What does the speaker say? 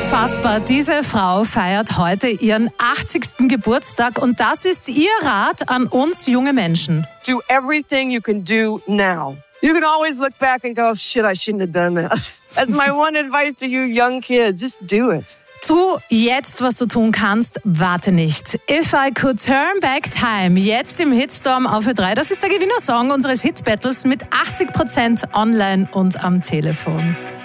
Unfassbar, diese Frau feiert heute ihren 80. Geburtstag und das ist ihr Rat an uns junge Menschen. Do everything you can do now. You can always look back and go, shit, I shouldn't have done that. That's my one advice to you young kids. Just do it. Tu jetzt, was du tun kannst, warte nicht. If I Could Turn Back Time, jetzt im Hitstorm auf Ö3. Das ist der Gewinnersong unseres Hit-Battles mit 80% online und am Telefon.